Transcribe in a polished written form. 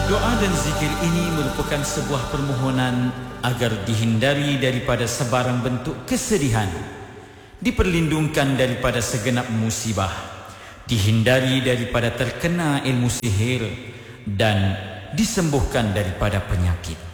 Doa dan zikir ini merupakan sebuah permohonan agar dihindari daripada sebarang bentuk kesedihan, diperlindungkan daripada segenap musibah, dihindari daripada terkena ilmu sihir, dan disembuhkan daripada penyakit.